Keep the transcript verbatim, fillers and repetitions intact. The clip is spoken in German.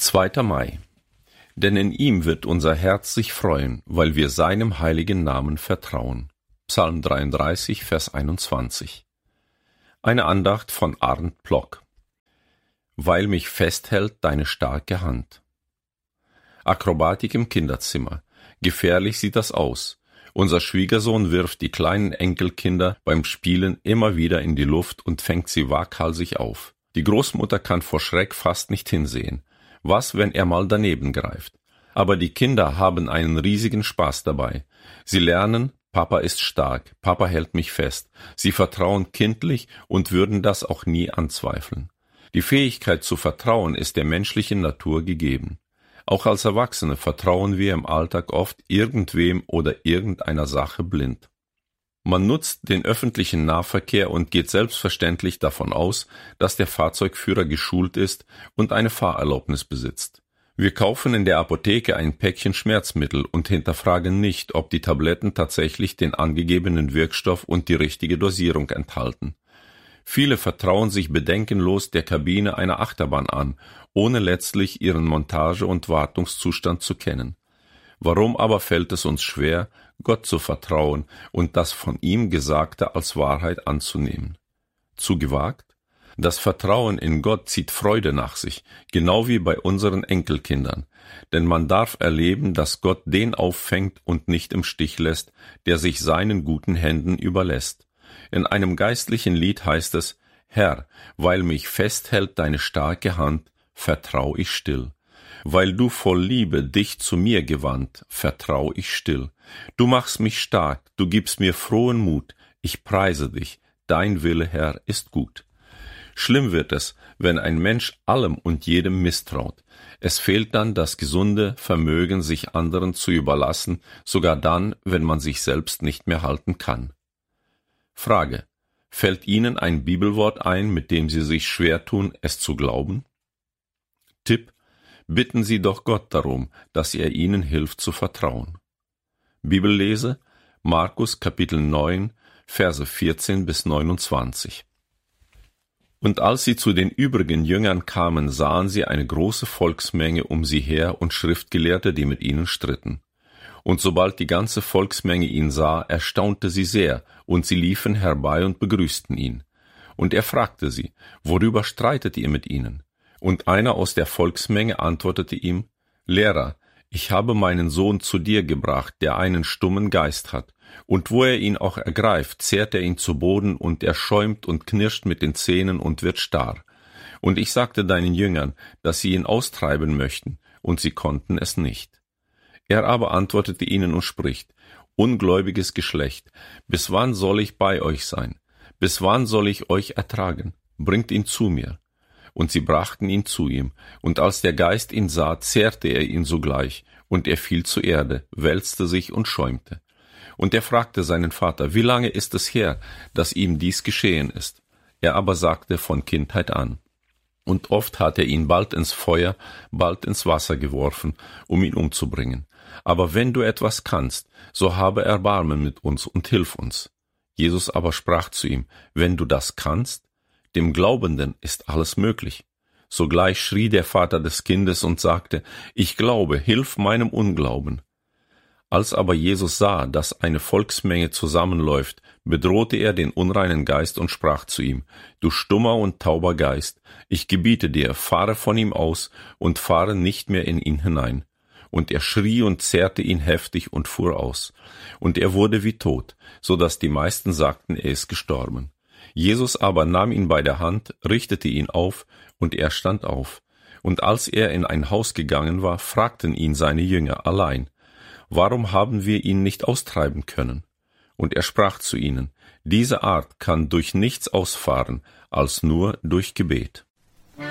zweiter Mai. Denn in ihm wird unser Herz sich freuen, weil wir seinem heiligen Namen vertrauen. Psalm dreiunddreißig, Vers einundzwanzig. Eine Andacht von Arndt Plock. Weil mich festhält deine starke Hand. Akrobatik im Kinderzimmer. Gefährlich sieht das aus. Unser Schwiegersohn wirft die kleinen Enkelkinder beim Spielen immer wieder in die Luft und fängt sie waghalsig auf. Die Großmutter kann vor Schreck fast nicht hinsehen. Was, wenn er mal daneben greift? Aber die Kinder haben einen riesigen Spaß dabei. Sie lernen, Papa ist stark, Papa hält mich fest. Sie vertrauen kindlich und würden das auch nie anzweifeln. Die Fähigkeit zu vertrauen ist der menschlichen Natur gegeben. Auch als Erwachsene vertrauen wir im Alltag oft irgendwem oder irgendeiner Sache blind. Man nutzt den öffentlichen Nahverkehr und geht selbstverständlich davon aus, dass der Fahrzeugführer geschult ist und eine Fahrerlaubnis besitzt. Wir kaufen in der Apotheke ein Päckchen Schmerzmittel und hinterfragen nicht, ob die Tabletten tatsächlich den angegebenen Wirkstoff und die richtige Dosierung enthalten. Viele vertrauen sich bedenkenlos der Kabine einer Achterbahn an, ohne letztlich ihren Montage- und Wartungszustand zu kennen. Warum aber fällt es uns schwer, Gott zu vertrauen und das von ihm Gesagte als Wahrheit anzunehmen? Zu gewagt? Das Vertrauen in Gott zieht Freude nach sich, genau wie bei unseren Enkelkindern. Denn man darf erleben, dass Gott den auffängt und nicht im Stich lässt, der sich seinen guten Händen überlässt. In einem geistlichen Lied heißt es: Herr, weil mich festhält deine starke Hand, vertrau ich still. Weil du voll Liebe dich zu mir gewandt, vertrau ich still. Du machst mich stark, du gibst mir frohen Mut, ich preise dich, dein Wille, Herr, ist gut. Schlimm wird es, wenn ein Mensch allem und jedem misstraut. Es fehlt dann das gesunde Vermögen, sich anderen zu überlassen, sogar dann, wenn man sich selbst nicht mehr halten kann. Frage: Fällt Ihnen ein Bibelwort ein, mit dem Sie sich schwer tun, es zu glauben? Tipp: Bitten Sie doch Gott darum, dass er Ihnen hilft zu vertrauen. Bibellese: Markus Kapitel neun, Verse vierzehn bis neunundzwanzig. Und als sie zu den übrigen Jüngern kamen, sahen sie eine große Volksmenge um sie her und Schriftgelehrte, die mit ihnen stritten. Und sobald die ganze Volksmenge ihn sah, erstaunte sie sehr, und sie liefen herbei und begrüßten ihn. Und er fragte sie: Worüber streitet ihr mit ihnen? Und einer aus der Volksmenge antwortete ihm: Lehrer, ich habe meinen Sohn zu dir gebracht, der einen stummen Geist hat. Und wo er ihn auch ergreift, zerrt er ihn zu Boden, und er schäumt und knirscht mit den Zähnen und wird starr. Und ich sagte deinen Jüngern, dass sie ihn austreiben möchten, und sie konnten es nicht. Er aber antwortete ihnen und spricht: Ungläubiges Geschlecht, bis wann soll ich bei euch sein? Bis wann soll ich euch ertragen? Bringt ihn zu mir. Und sie brachten ihn zu ihm, und als der Geist ihn sah, zerrte er ihn sogleich, und er fiel zur Erde, wälzte sich und schäumte. Und er fragte seinen Vater: Wie lange ist es her, dass ihm dies geschehen ist? Er aber sagte: Von Kindheit an. Und oft hat er ihn bald ins Feuer, bald ins Wasser geworfen, um ihn umzubringen. Aber wenn du etwas kannst, so habe Erbarmen mit uns und hilf uns. Jesus aber sprach zu ihm: Wenn du das kannst, dem Glaubenden ist alles möglich. Sogleich schrie der Vater des Kindes und sagte: Ich glaube, hilf meinem Unglauben. Als aber Jesus sah, dass eine Volksmenge zusammenläuft, bedrohte er den unreinen Geist und sprach zu ihm: Du stummer und tauber Geist, ich gebiete dir, fahre von ihm aus und fahre nicht mehr in ihn hinein. Und er schrie und zerrte ihn heftig und fuhr aus. Und er wurde wie tot, so dass die meisten sagten, er ist gestorben. Jesus aber nahm ihn bei der Hand, richtete ihn auf, und er stand auf. Und als er in ein Haus gegangen war, fragten ihn seine Jünger allein: Warum haben wir ihn nicht austreiben können? Und er sprach zu ihnen: Diese Art kann durch nichts ausfahren, als nur durch Gebet.